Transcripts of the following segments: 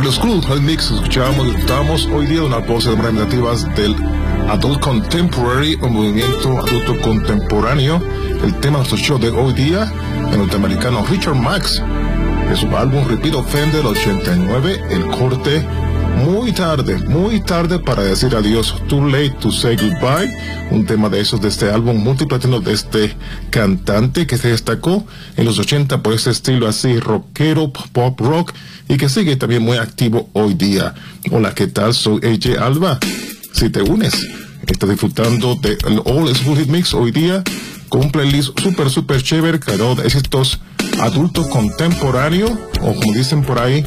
los Cool Hot Mix escuchamos hoy día unas voces representativas del Adult Contemporary o movimiento adulto contemporáneo. El tema de nuestro show de hoy día, el norteamericano Richard Marx, de su álbum Repeat Offender 89, el corte muy tarde para decir adiós, Too Late to Say Goodbye, un tema de esos de este álbum multiplatino de este cantante que se destacó en los 80 por ese estilo así rockero, pop rock, y que sigue también muy activo hoy día. Hola, ¿qué tal? Soy AJ Alba. Si te unes, estás disfrutando de el All School Hit Mix hoy día con un playlist súper chévere, cargado de éxitos adultos contemporáneos, o como dicen por ahí,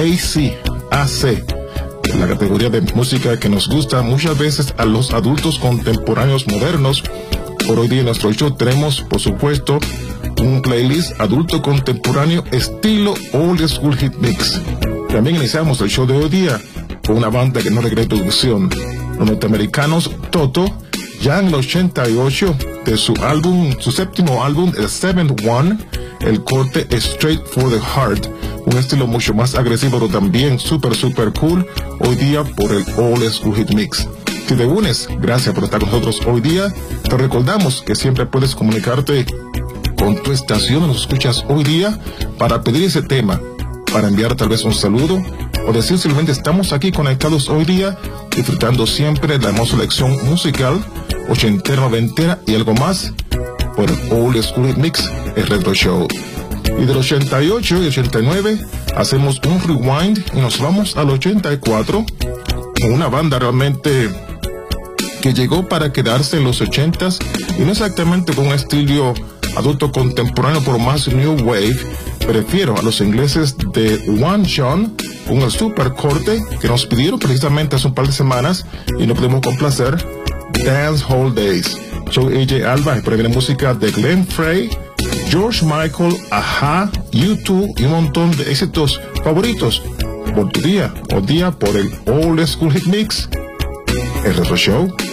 AC, la categoría de música que nos gusta muchas veces a los adultos contemporáneos modernos. Por hoy día en nuestro show tenemos, por supuesto, un playlist adulto contemporáneo estilo Old School Hit Mix. También iniciamos el show de hoy día con una banda que no requiere introducción, los norteamericanos Toto, ya en el 88, de su séptimo álbum, el Seventh One, el corte Straight for the Heart, un estilo mucho más agresivo, pero también súper cool, hoy día por el Old School Hit Mix. Si te unes, gracias por estar con nosotros hoy día. Te recordamos que siempre puedes comunicarte con tu estación, nos escuchas hoy día, para pedir ese tema, para enviar tal vez un saludo, o decir simplemente estamos aquí conectados hoy día, disfrutando siempre de la hermosa selección musical, ochentera, noventera y algo más, por el Old School Hit Mix, el Retro Show. Y del 88 y 89 hacemos un rewind y nos vamos al 84, con una banda realmente que llegó para quedarse en los 80s, y no exactamente con un estilo adulto contemporáneo, por más New Wave. Prefiero a los ingleses de One John, con el super corte que nos pidieron precisamente hace un par de semanas y no pudimos complacer, Dance Hall Days. Soy AJ Alba, y por ahí viene música de Glenn Frey, George Michael, Aha, U2 y un montón de éxitos favoritos por tu día, o día por el Old School Hit Mix, el Retro Show.